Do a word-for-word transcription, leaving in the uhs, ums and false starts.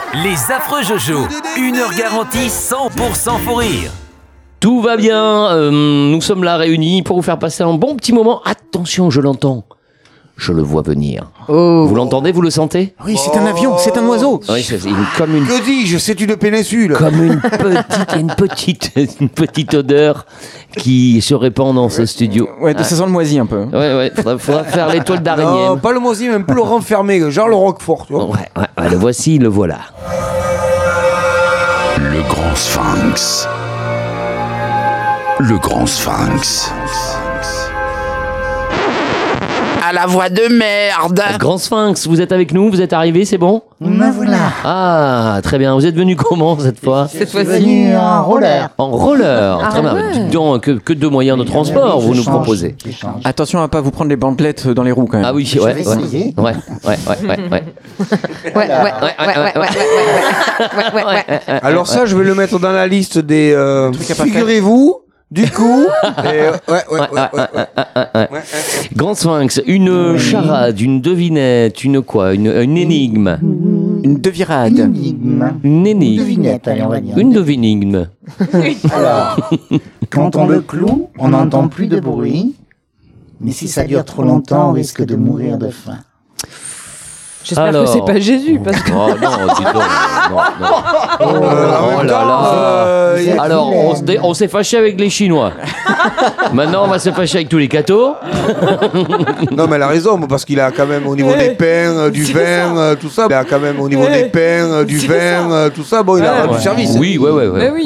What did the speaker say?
Les affreux Jojo, une heure garantie cent pour cent fou rire. Tout va bien, euh, nous sommes là réunis pour vous faire passer un bon petit moment. Attention, je l'entends. Je le vois venir. Oh. Vous l'entendez, vous le sentez? Oui, c'est un avion, c'est un oiseau. Oui, c'est une, comme une, Que dis-je, c'est une péninsule. comme une petite, une petite, une petite odeur qui se répand dans ce studio. Ouais, ça sent le moisi un peu. Ouais, ouais, faudra, faudra faire l'étoile d'araignée. Non, pas le moisi, mais un peu le renfermé, genre le Roquefort, tu vois. Ouais, ouais, ouais, le voici, le voilà. Le grand sphinx. Le grand sphinx. À la voix de merde. Grand Sphinx, vous êtes avec nous, vous êtes arrivé, c'est bon? Me voilà. Ah, très bien. Vous êtes venu comment cette fois? Cette Je suis fois-ci. venu en roller. En roller. Ah Très bien. ouais. Dites donc, que, que deux moyens de transport Je vous nous change, proposez. je change. Attention à pas vous prendre les bandelettes dans les roues quand même. Ah oui, Je ouais, vais ouais. essayer. Ouais, ouais, ouais, ouais, ouais. Ouais, ouais, ouais, ouais, ouais, ouais, ouais, ouais, ouais, ouais. Alors ça, je vais le mettre dans la liste des... Euh, Trucs à pas faire. figurez-vous, du coup... et, euh, ouais, ouais, ouais, ouais, ouais, ouais. Ouais, Grand Sphinx, une charade, une devinette, une quoi, une, une énigme, Une devirade. Une énigme. une Une énigme, devinette, allez, on va dire. une devinigme. Alors, quand on le cloue, on n'entend plus de bruit. Mais si ça dure trop longtemps, on risque de mourir de faim. J'espère Alors. que c'est pas Jésus, parce que Oh non, dis donc, non, non. Euh, en Oh même là temps, là. euh, Vous êtes Alors, on, se vilaine. dé- on s'est fâché avec les Chinois. Maintenant, on va se fâcher avec tous les cathos. Non, mais elle a raison, parce qu'il a quand même au niveau des pains, euh, du vin, euh, tout ça. Il a quand même au niveau des pains, euh, du vin, euh, tout ça. Bon, il a rendu service. Oui, ouais, ouais, ouais. Mais oui.